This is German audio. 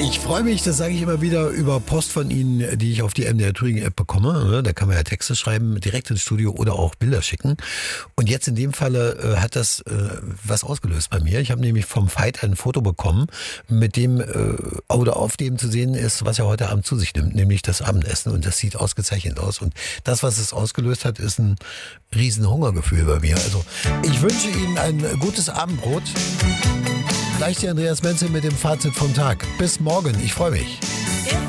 Ich freue mich, das sage ich immer wieder, über Post von Ihnen, die ich auf die MDR Thüringen App bekomme. Da kann man ja Texte schreiben, direkt ins Studio oder auch Bilder schicken. Und jetzt in dem Falle hat das was ausgelöst bei mir. Ich habe nämlich vom Veit ein Foto bekommen, mit dem oder auf dem zu sehen ist, was er heute Abend zu sich nimmt, nämlich das Abendessen. Und das sieht ausgezeichnet aus. Und das, was es ausgelöst hat, ist ein riesen Hungergefühl bei mir. Also ich wünsche Ihnen ein gutes Abendbrot. Gleich der Andreas Menzel mit dem Fazit vom Tag. Bis morgen, ich freue mich.